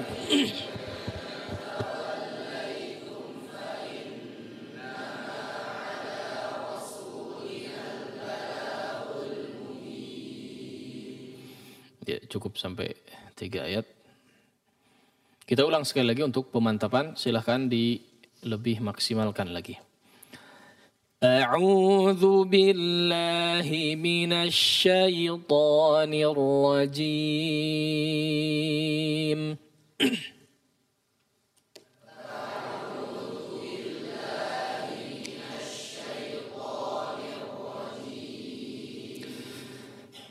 Ya, cukup sampai 3 ayat. Kita ulang sekali lagi untuk pemantapan, silahkan lebih maksimalkan lagi. A'udzu billahi minasy syaithanir rajim.